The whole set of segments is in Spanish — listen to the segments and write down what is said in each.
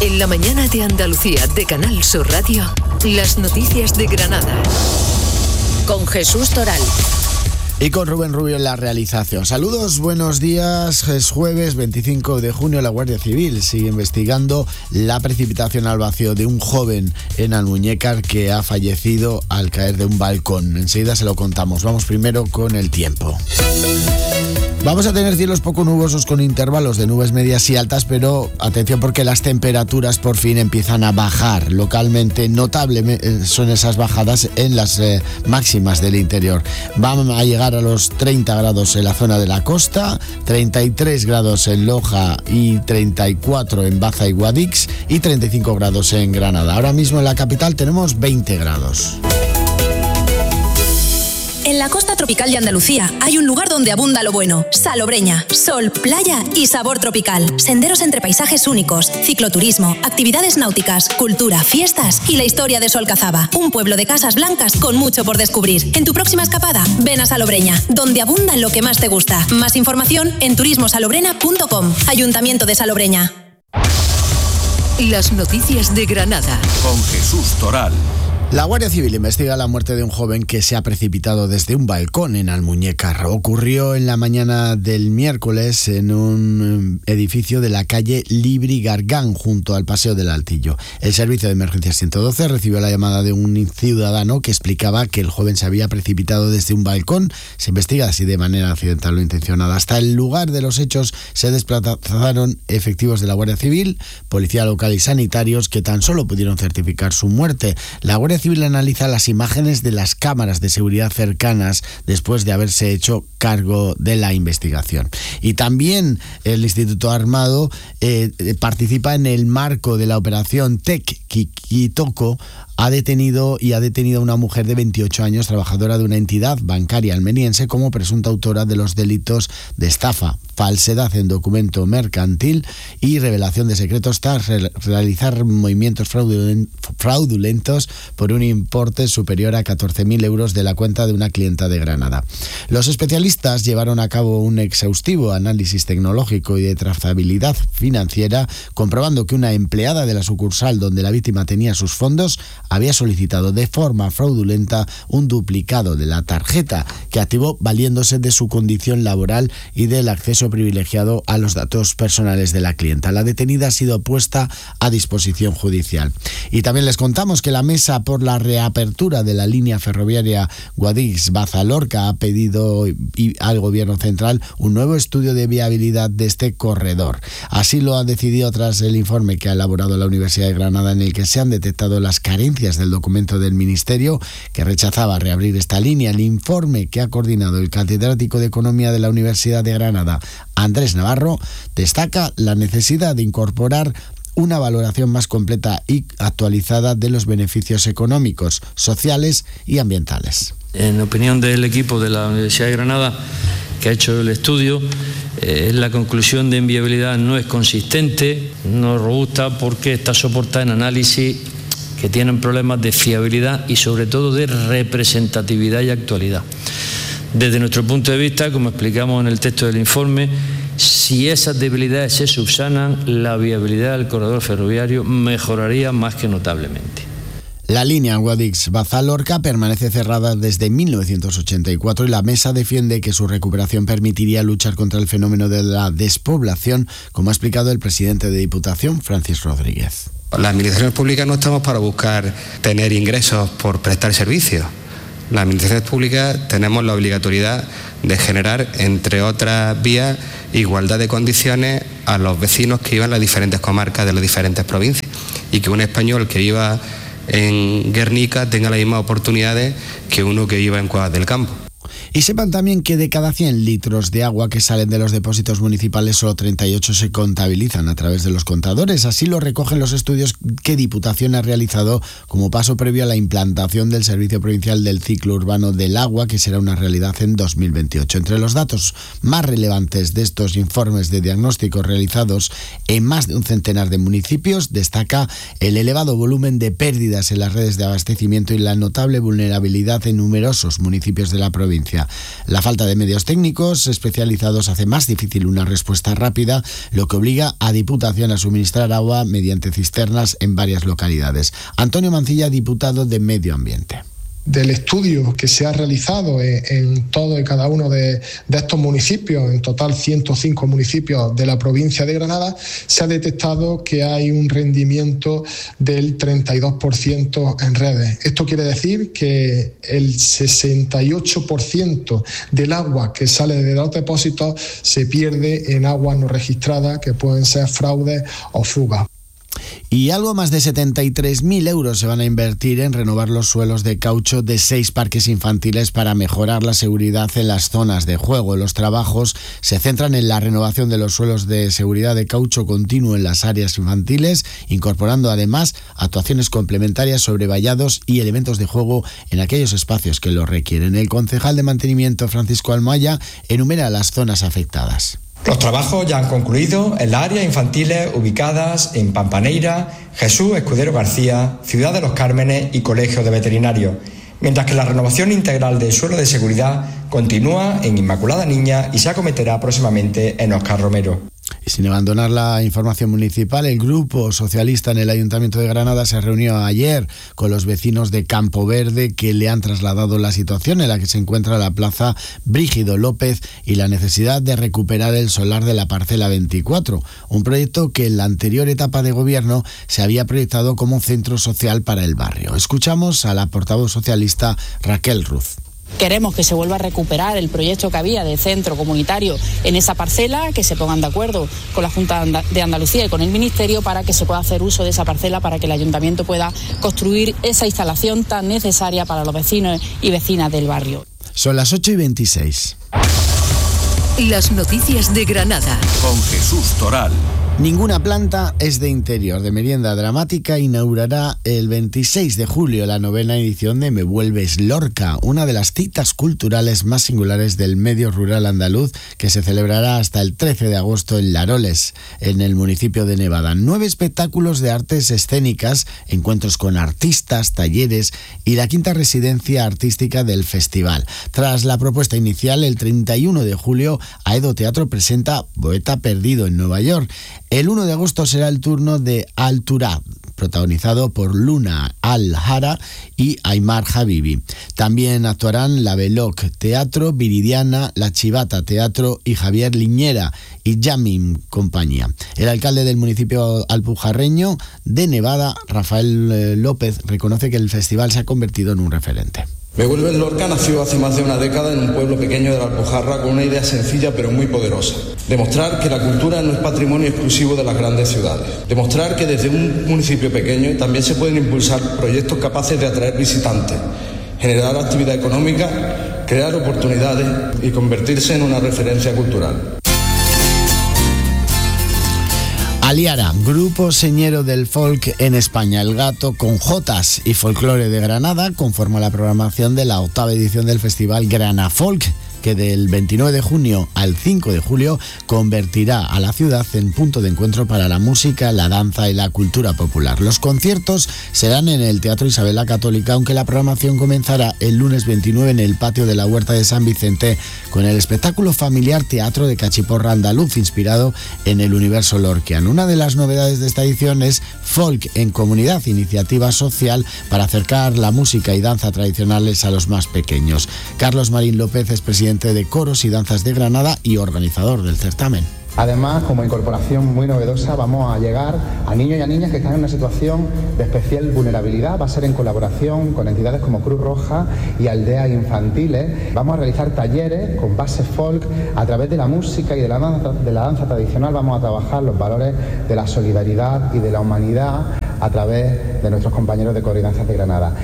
En la mañana de Andalucía de Canal Sur Radio, las noticias de Granada. Con Jesús Toral. Y con Rubén Rubio en la realización. Saludos, buenos días. Es jueves 25 de junio. La Guardia Civil sigue investigando la precipitación al vacío de un joven en Almuñécar que ha fallecido al caer de un balcón. Enseguida se lo contamos. Vamos primero con el tiempo. Vamos a tener cielos poco nubosos con intervalos de nubes medias y altas, pero atención porque las temperaturas por fin empiezan a bajar. Localmente notablemente son esas bajadas en las máximas del interior. Van a llegar a los 30 grados en la zona de la costa, 33 grados en Loja y 34 en Baza y Guadix y 35 grados en Granada. Ahora mismo en la capital tenemos 20 grados. En la costa tropical de Andalucía hay un lugar donde abunda lo bueno. Salobreña, sol, playa y sabor tropical. Senderos entre paisajes únicos, cicloturismo, actividades náuticas, cultura, fiestas y la historia de Solcazaba. Un pueblo de casas blancas con mucho por descubrir. En tu próxima escapada, ven a Salobreña, donde abunda lo que más te gusta. Más información en turismosalobrena.com. Ayuntamiento de Salobreña. Las noticias de Granada. Con Jesús Toral. La Guardia Civil investiga la muerte de un joven que se ha precipitado desde un balcón en Almuñécar. Ocurrió en la mañana del miércoles en un edificio de la calle Libri Gargán, junto al Paseo del Altillo. El servicio de emergencias 112 recibió la llamada de un ciudadano que explicaba que el joven se había precipitado desde un balcón. Se investiga si de manera accidental o intencionada. Hasta el lugar de los hechos se desplazaron efectivos de la Guardia Civil, policía local y sanitarios que tan solo pudieron certificar su muerte. La Guardia Civil analiza las imágenes de las cámaras de seguridad cercanas después de haberse hecho cargo de la investigación. Y también el Instituto Armado participa en el marco de la operación Tec Kikitoko. Ha detenido a una mujer de 28 años, trabajadora de una entidad bancaria almeriense, como presunta autora de los delitos de estafa, falsedad en documento mercantil y revelación de secretos tras realizar movimientos fraudulentos por un importe superior a 14.000 euros de la cuenta de una clienta de Granada. Los especialistas llevaron a cabo un exhaustivo análisis tecnológico y de trazabilidad financiera, comprobando que una empleada de la sucursal donde la víctima tenía sus fondos había solicitado de forma fraudulenta un duplicado de la tarjeta que activó valiéndose de su condición laboral y del acceso privilegiado a los datos personales de la clienta. La detenida ha sido puesta a disposición judicial. Y también les contamos que la Mesa por la reapertura de la línea ferroviaria Guadix-Baza-Lorca ha pedido al Gobierno Central un nuevo estudio de viabilidad de este corredor. Así lo ha decidido tras el informe que ha elaborado la Universidad de Granada, en el que se han detectado las carencias del documento del Ministerio que rechazaba reabrir esta línea. El informe que ha coordinado el catedrático de Economía de la Universidad de Granada, Andrés Navarro, destaca la necesidad de incorporar una valoración más completa y actualizada de los beneficios económicos, sociales y ambientales. En opinión del equipo de la Universidad de Granada que ha hecho el estudio, la conclusión de inviabilidad no es consistente, no es robusta, porque está soportada en análisis que tienen problemas de fiabilidad y sobre todo de representatividad y actualidad. Desde nuestro punto de vista, como explicamos en el texto del informe, si esas debilidades se subsanan, la viabilidad del corredor ferroviario mejoraría más que notablemente. La línea Guadix-Baza-Lorca permanece cerrada desde 1984 y la Mesa defiende que su recuperación permitiría luchar contra el fenómeno de la despoblación, como ha explicado el presidente de Diputación, Francis Rodríguez. Las administraciones públicas no estamos para buscar tener ingresos por prestar servicios. Las administraciones públicas tenemos la obligatoriedad de generar, entre otras vías, igualdad de condiciones a los vecinos que vivan en las diferentes comarcas de las diferentes provincias y que un español que viva en Guernica tenga las mismas oportunidades que uno que viva en Cuevas del Campo. Y sepan también que de cada 100 litros de agua que salen de los depósitos municipales, solo 38 se contabilizan a través de los contadores. Así lo recogen los estudios que Diputación ha realizado como paso previo a la implantación del Servicio Provincial del Ciclo Urbano del Agua, que será una realidad en 2028. Entre los datos más relevantes de estos informes de diagnóstico realizados en más de un centenar de municipios, destaca el elevado volumen de pérdidas en las redes de abastecimiento y la notable vulnerabilidad en numerosos municipios de la provincia. provincia. La falta de medios técnicos especializados hace más difícil una respuesta rápida, lo que obliga a Diputación a suministrar agua mediante cisternas en varias localidades. Antonio Mancilla, diputado de Medio Ambiente. Del estudio que se ha realizado en todo y cada uno de estos municipios, en total 105 municipios de la provincia de Granada, se ha detectado que hay un rendimiento del 32% en redes. Esto quiere decir que el 68% del agua que sale de los depósitos se pierde en aguas no registradas, que pueden ser fraudes o fugas. Y algo más de 73.000 euros se van a invertir en renovar los suelos de caucho de 6 parques infantiles para mejorar la seguridad en las zonas de juego. Los trabajos se centran en la renovación de los suelos de seguridad de caucho continuo en las áreas infantiles, incorporando además actuaciones complementarias sobre vallados y elementos de juego en aquellos espacios que lo requieren. El concejal de mantenimiento, Francisco Almohaya, enumera las zonas afectadas. Los trabajos ya han concluido en las áreas infantiles ubicadas en Pampaneira, Jesús Escudero García, Ciudad de los Cármenes y Colegio de Veterinarios, mientras que la renovación integral del suelo de seguridad continúa en Inmaculada Niña y se acometerá próximamente en Óscar Romero. Y sin abandonar la información municipal, el Grupo Socialista en el Ayuntamiento de Granada se reunió ayer con los vecinos de Campo Verde, que le han trasladado la situación en la que se encuentra la plaza Brígido López y la necesidad de recuperar el solar de la parcela 24, un proyecto que en la anterior etapa de gobierno se había proyectado como centro social para el barrio. Escuchamos a la portavoz socialista Raquel Ruz. Queremos que se vuelva a recuperar el proyecto que había de centro comunitario en esa parcela, que se pongan de acuerdo con la Junta de Andalucía y con el Ministerio para que se pueda hacer uso de esa parcela, para que el Ayuntamiento pueda construir esa instalación tan necesaria para los vecinos y vecinas del barrio. Son las 8:26. Las noticias de Granada. Con Jesús Toral. Ninguna planta es de interior. De Merienda Dramática inaugurará el 26 de julio la 9ª edición de Me Vuelves Lorca, una de las citas culturales más singulares del medio rural andaluz, que se celebrará hasta el 13 de agosto en Laroles, en el municipio de Nevada. 9 espectáculos de artes escénicas, encuentros con artistas, talleres y la 5ª residencia artística del festival. Tras la propuesta inicial, el 31 de julio, Aedo Teatro presenta Poeta Perdido en Nueva York. El 1 de agosto será el turno de Alturad, protagonizado por Luna Al-Hara y Aymar Habibi. También actuarán la Veloc Teatro, Viridiana, La Chivata Teatro y Javier Liñera y Yamim Compañía. El alcalde del municipio alpujarreño de Nevada, Rafael López, reconoce que el festival se ha convertido en un referente. Me Vuelves Lorca nació hace más de una década en un pueblo pequeño de la Alpujarra con una idea sencilla pero muy poderosa. Demostrar que la cultura no es patrimonio exclusivo de las grandes ciudades. Demostrar que desde un municipio pequeño también se pueden impulsar proyectos capaces de atraer visitantes, generar actividad económica, crear oportunidades y convertirse en una referencia cultural. Aliara, grupo señero del folk en España. El Gato, con jotas y folclore de Granada, conforma la programación de la 8ª edición del festival Grana Folk, que del 29 de junio al 5 de julio convertirá a la ciudad en punto de encuentro para la música, la danza y la cultura popular. Los conciertos serán en el Teatro Isabel la Católica, aunque la programación comenzará el lunes 29 en el patio de la Huerta de San Vicente con el espectáculo familiar Teatro de Cachiporra Andaluz, inspirado en el universo lorquiano. Una de las novedades de esta edición es Folk en Comunidad, iniciativa social para acercar la música y danza tradicionales a los más pequeños. Carlos Marín López es presidente de Coros y Danzas de Granada y organizador del certamen. Además, como incorporación muy novedosa, vamos a llegar a niños y a niñas que están en una situación de especial vulnerabilidad. Va a ser en colaboración con entidades como Cruz Roja y aldeas infantiles. Vamos a realizar talleres con base folk. A través de la música y de la danza tradicional vamos a trabajar los valores de la solidaridad y de la humanidad a través de nuestros compañeros de Coros y Danzas de Granada.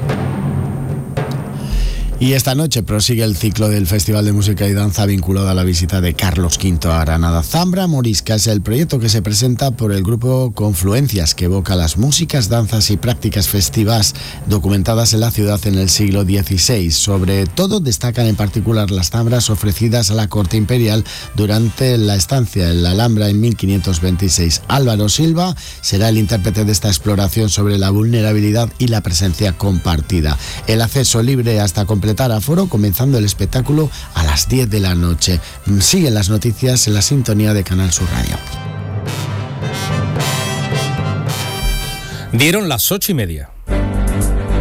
Y esta noche prosigue el ciclo del Festival de Música y Danza vinculado a la visita de Carlos V a Granada. Zambra Morisca es el proyecto que se presenta por el grupo Confluencias, que evoca las músicas, danzas y prácticas festivas documentadas en la ciudad en el siglo XVI. Sobre todo destacan en particular las zambras ofrecidas a la corte imperial durante la estancia en la Alhambra en 1526. Álvaro Silva será el intérprete de esta exploración sobre la vulnerabilidad y la presencia compartida. El acceso libre hasta completar completar aforo, comenzando el espectáculo a las 10 de la noche. Siguen las noticias en la sintonía de Canal Sur Radio. Dieron las 8:30.